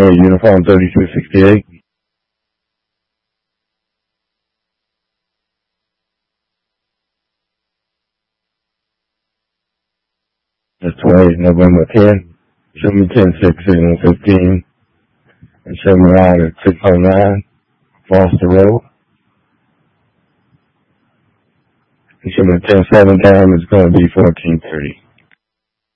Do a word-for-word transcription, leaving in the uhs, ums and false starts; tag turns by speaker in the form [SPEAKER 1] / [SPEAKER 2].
[SPEAKER 1] Air Uniform thirty-two sixty-eight. That's twenty, November tenth. Show me ten six signal fifteen. And show me out at six oh nine Foster Road. And show me ten seven time, it's going to be fourteen thirty.